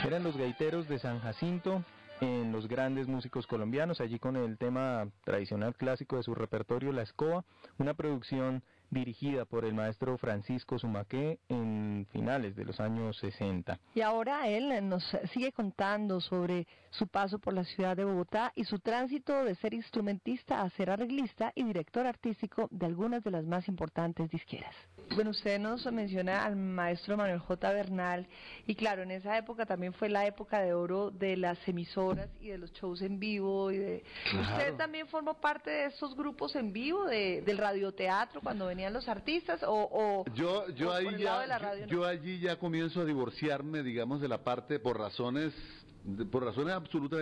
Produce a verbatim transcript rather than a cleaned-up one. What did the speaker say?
Eran los Gaiteros de San Jacinto, en Los Grandes Músicos Colombianos, allí con el tema tradicional clásico de su repertorio, La Escoba, una producción dirigida por el maestro Francisco Zumaqué en finales de los años sesenta. Y ahora él nos sigue contando sobre su paso por la ciudad de Bogotá y su tránsito de ser instrumentista a ser arreglista y director artístico de algunas de las más importantes disqueras. Bueno, usted nos menciona al maestro Manuel J. Bernal, y claro, en esa época también fue la época de oro de las emisoras y de los shows en vivo. Y de... Claro. ¿Usted también formó parte de esos grupos en vivo, de, del radioteatro, cuando venían los artistas? O, o yo yo o ahí ya radio, yo, ¿no? yo allí ya comienzo a divorciarme, digamos, de la parte por razones por razones absolutamente